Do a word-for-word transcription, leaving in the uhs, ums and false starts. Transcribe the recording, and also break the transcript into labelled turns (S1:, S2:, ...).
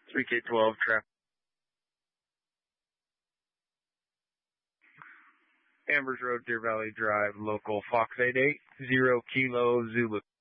S1: three K twelve, traffic. Ambers Road, Deer Valley Drive, local Fox eight eight, zero Kilo Zulu.